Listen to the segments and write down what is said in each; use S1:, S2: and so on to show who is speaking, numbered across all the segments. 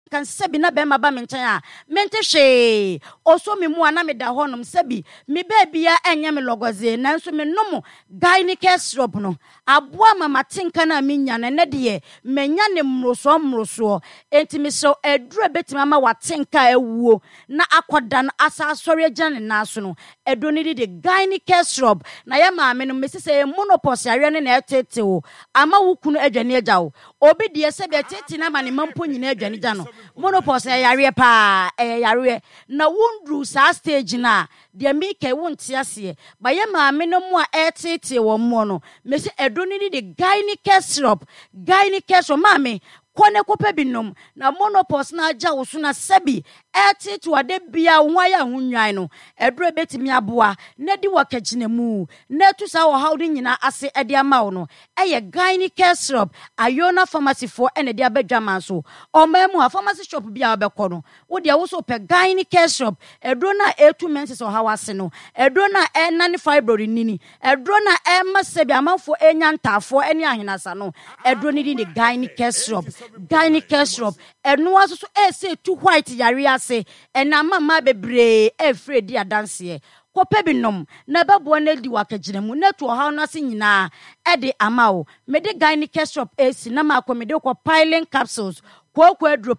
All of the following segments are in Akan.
S1: kan sebi na be maba me nkyɛn a mente hwe oso me mu ana me da honom sebi me baabia enye me logoze nanso me nom gynecare syrup no aboa mama tinka na me nya ne de menya ne mmroso enti me so eduro betima ma watinka ewuo na akoda no asa asɔre agya ne naso no edo ne de gynecare syrup na ye maame no mesese monopause awe ne na etete o ama wukunu adwane agya o obi de sebi etete na ma ne mampo nyina adwane gya no monopause yare pa yare na wundru sa stage na de meke wonte ase ba ye maame no mu a etete wo mo no mesi edo ne de gynecare syrup maame kone kope binom na monopause na agya wo so na sebi etete wade bia wo ya hunwan no edro betimi aboa na di wakagina mu na tu sa wo hawde nyina ase ede ama wo no eye gynecare syrup Ayona pharmacy for ene de abadwaman so omamu a pharmacy shop bia obekɔ no wo de wo so pe gynecare syrup edro na etu menses o hawase no edro na enane fibroid nini edro na ema sebi amanfo enya ntafo ene ahenasa no edro ni de gynecare syrup eno aso so say too white yare ase ena mama bebre efre di adanse kope binom na babo na di wakagina mu na to ha no ase nyina ede amawo me de gynecare syrup esi na makomede ko piling capsules koko adro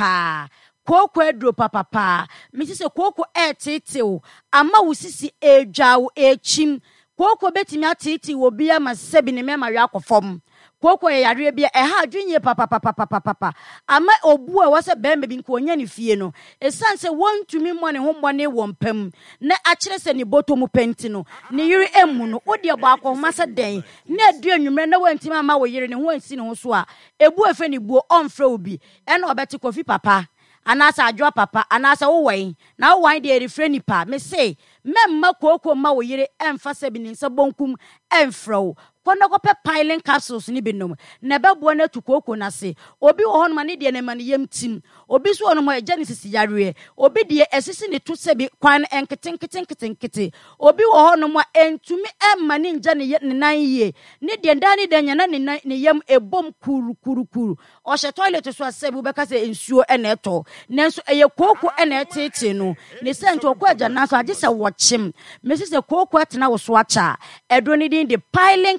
S1: papa me se koko etete ama wusisi edwawo echim koko betimi atete wo bia ma sebi ne me ma wi akofom koko yare bia ha adwenye papa ama obu a wase bembe bi nko onya ne fie no esanse wontumi mo ne hombone wompam na akire se ne botomu penti no ne yiri emu no odi ebo akoma se den na adu anwumre na wantimi ama wo yiri ne ho ansi ne ho so a ebu efe ne buo omfra obi ena obeti kofi papa anasa adwo papa anasa wo wan na wo wan de refre nipa me say memma koko ma wo yiri emfa se bi ne nsa bonkum emfra wo kono ko pe piling capsules ni binom na bebo na tukoko na se obi wo hono ma ne de na ma ne yamtim obi so hono ma genesis yare obi de esisi ne to se bi kwan enketenkete obi wo hono ma entumi emma ne nja ne nan yie ne de ndani de nya na ne yam ebom kuru o she toilet so asebu be ka se ensuo ena eto nanso eye koko ena etete no ne sento ko agya na so age se wo chim me se koko atena wo so acha edo ne de piling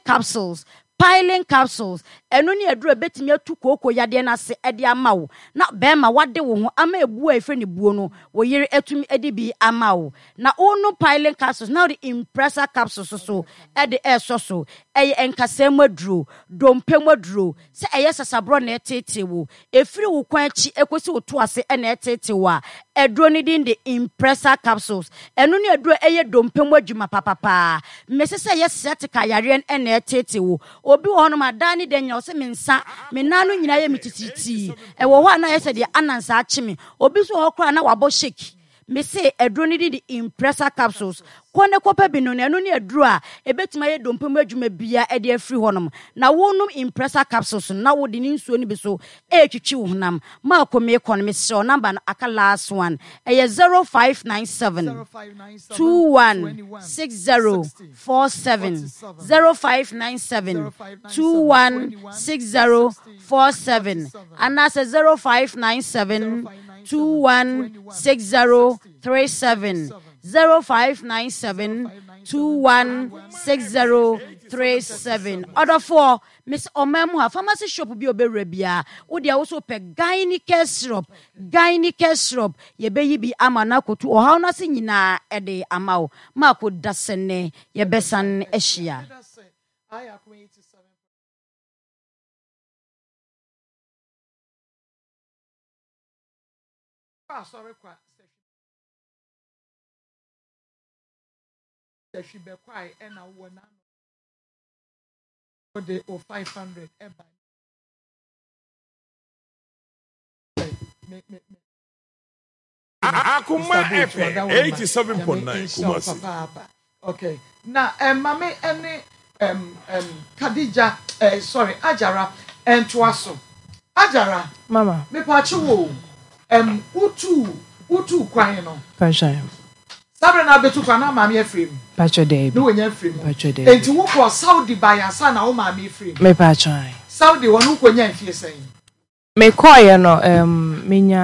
S1: capsules eno ne aduro betimi atu koko yade na se ede amawo na bema wade wo ho ama ebu a efe ne buo no wo yire atumi ede bi amawo na onu piling capsules na the impressor capsules so ede so eye enkasem aduro dompem aduro se eye sasabro na etete wo efiri wo kwan chi ekosi wo to ase na etete wa eduro ne din the impressor capsules eno ne aduro eye dompem adwuma papa mesese ye setika yare na etete wo obi wo no madani denya se mensa menanu nyina ye mitititi ewo ho ana yese de anansa achimi obi so ho kra na wabo shake me say eduro ni di impressor capsules kone kopa binu na eno ni eduro a ebetima ye dompem adwuma bia e de afri honom na wonum impressor capsules na wo de ni nsuo ni bi so etwitwi wo honam ma ko me economy show number na aka last one e 0597 216047 0597 216047 and that's 0597 216037 0597 216037 order for Miss Omemu ha pharmacy shop bi obewra bia wo de wo so pe gynecare syrup ye be yi bi amana kotu o ha na se nyina ede amawo mako dasene ye besan ehia
S2: sorry kwa she be kwai and I won the 500
S3: Akuma FM 87.9 Kumasi.
S2: Okay. Now mama any Khadija Ajara and Twaso. Ajara
S4: Mama.
S2: Me pachu wo utu kwan no.
S4: Pasha.
S2: Sabre na betu kwa na mama Efrem.
S4: Pacho dey.
S2: No nya Efrem.
S4: Pacho dey.
S2: Enti wo ko Saudi by asa na wo mama Efrem.
S4: Me pacho.
S2: Saudi wonu ko nya mfie sen.
S4: Me koye no menya